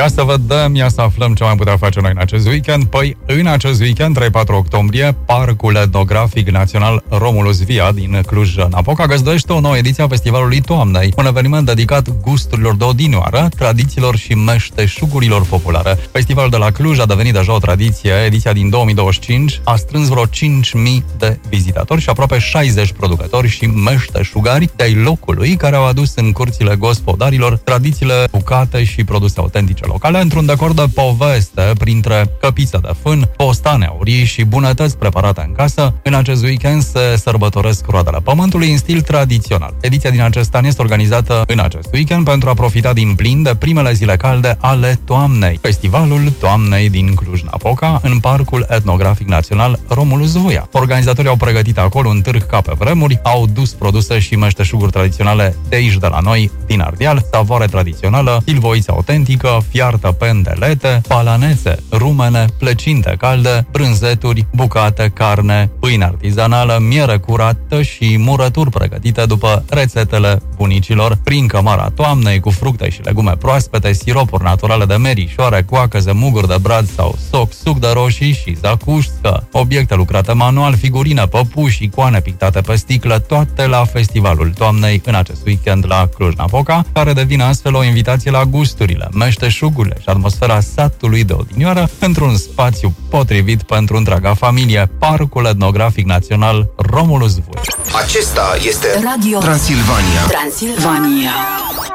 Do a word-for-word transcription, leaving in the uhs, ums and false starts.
Ia să vedem, ia să aflăm ce mai putea face noi în acest weekend. Păi, în acest weekend, trei patru octombrie, Parcul Etnografic Național Romulus Via din Cluj-Napoca găzduiește o nouă ediție a Festivalului Toamnei, un eveniment dedicat gusturilor de odinioară, tradițiilor și meșteșugurilor populare. Festivalul de la Cluj a devenit deja o tradiție. Ediția din două mii douăzeci și cinci a strâns vreo cinci mii de vizitatori și aproape șaizeci producători și meșteșugari de-ai locului care au adus în curțile gospodarilor tradițiile, bucate și produse autentice locale într-un decor de poveste printre căpițe de fân, postane aurii și bunătăți preparate în casă. În acest weekend se sărbătoresc roadele pământului în stil tradițional. Ediția din acest an este organizată în acest weekend pentru a profita din plin de primele zile calde ale toamnei. Festivalul Toamnei din Cluj-Napoca în Parcul Etnografic Național Romulus Via. Organizatorii au pregătit acolo un târg ca pe vremuri, au dus produse și meșteșuguri tradiționale de aici de la noi, din Ardeal, savoare tradițională, silvoiță autentică, fiartă pendelete, palanețe, rumene, plăcinte calde, brânzeturi, bucate, carne, pâine artizanală, miere curată și murături pregătite după rețetele bunicilor, prin cămara toamnei cu fructe și legume proaspete, siropuri naturale de merișoare, coacăze, muguri de brad sau soc, suc de roșii și zacușcă, obiecte lucrate manual, figurine, păpuși, icoane pictate pe sticlă, toate la Festivalul Toamnei în acest weekend la Cluj-Napoca, care devine astfel o invitație la gusturile, meșteșugurile și atmosfera satului de odinioară într-un spațiu potrivit pentru întreaga familie, Parcul Etnografic Național Romulus Via. Acesta este Radio Transilvania. Transilvania.